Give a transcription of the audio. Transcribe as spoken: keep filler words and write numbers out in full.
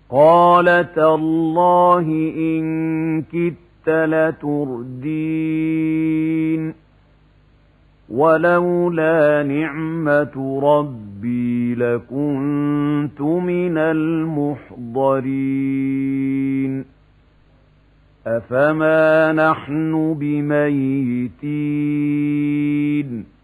قال تالله إن كدت لتردين ولولا نعمة ربي لكنت من المحضرين أفما نحن بميتين